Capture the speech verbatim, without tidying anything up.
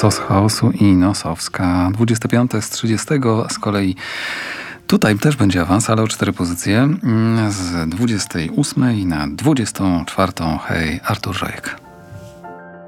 Sos chaosu i Nosowska. dwudzieste piąte z trzydziestego z kolei tutaj też będzie awans, ale o cztery pozycje. Z dwudziestej ósmej na dwudziestą czwartą. Hej, Artur Żojek.